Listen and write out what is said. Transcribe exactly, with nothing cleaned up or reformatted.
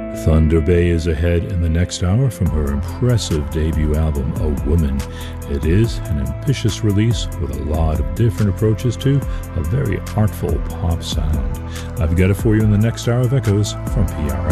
Thunder Bay is ahead in the next hour from her impressive debut album, A Woman. It is an ambitious release with a lot of different approaches to a very artful pop sound. I've got it for you in the next hour of Echoes from P R X.